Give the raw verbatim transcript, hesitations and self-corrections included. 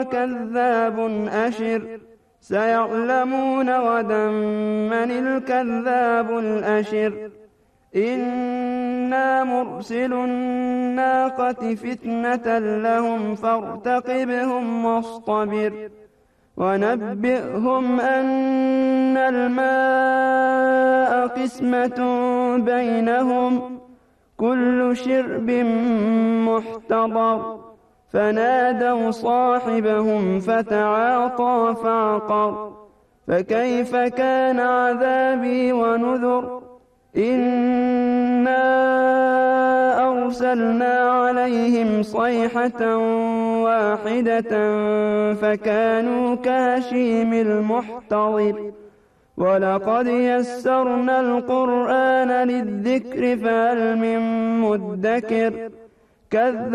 كذاب أشر سيعلمون غدا من الكذاب الأشر إنا مرسل الناقة فتنة لهم فارتقبهم واصطبر ونبئهم أن الماء قسمة بينهم كل شرب محتضر فنادوا صاحبهم فتعاطى فعقر فكيف كان عذابي ونذر إنا أرسلنا عليهم صيحة واحدة فكانوا كهشيم المحتضر ولقد يسرنا القرآن للذكر فهل من مدكر كذب